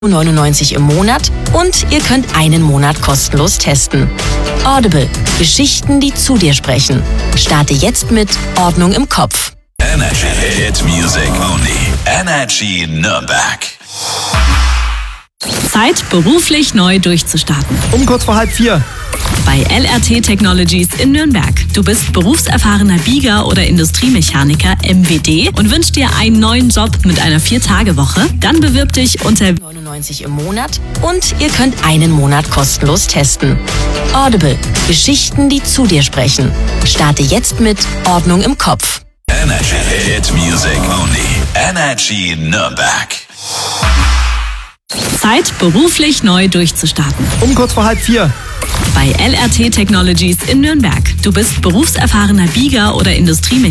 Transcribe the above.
99 im Monat und ihr könnt einen Monat kostenlos testen. Audible. Geschichten, die zu dir sprechen. Starte jetzt mit Ordnung im Kopf. Energy Hit Music Only. Energy Nürnberg. Zeit, beruflich neu durchzustarten. Um kurz vor 3:30. Bei LRT Technologies in Nürnberg. Du bist berufserfahrener Bieger oder Industriemechaniker MWD und wünschst dir einen neuen Job mit einer 4-Tage-Woche? Dann bewirb dich unter 99 im Monat und ihr könnt einen Monat kostenlos testen. Audible. Geschichten, die zu dir sprechen. Starte jetzt mit Ordnung im Kopf. Energy Hit Music Only. Energy Nürnberg. Zeit, beruflich neu durchzustarten. Um kurz vor 3:30. Bei LRT Technologies in Nürnberg. Du bist berufserfahrener Bieger oder Industriemechaniker.